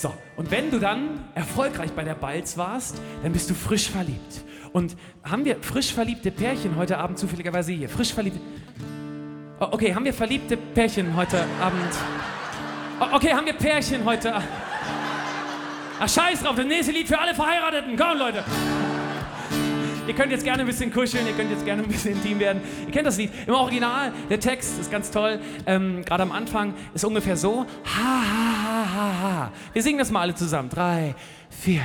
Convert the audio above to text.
So, und wenn du dann erfolgreich bei der Balz warst, dann bist du frisch verliebt. Und haben wir frisch verliebte Pärchen heute Abend zufälligerweise hier? Frisch verliebte... Oh, okay, haben wir verliebte Pärchen heute Abend? Oh, okay, haben wir Pärchen heute Abend? Ach, scheiß drauf, das nächste Lied für alle Verheirateten. Komm, Leute. Ihr könnt jetzt gerne ein bisschen kuscheln, ihr könnt jetzt gerne ein bisschen intim werden. Ihr kennt das Lied. Im Original, der Text ist ganz toll. Gerade am Anfang ist ungefähr so. Ha, ha, ha, ha, ha. Wir singen das mal alle zusammen. 3, 4.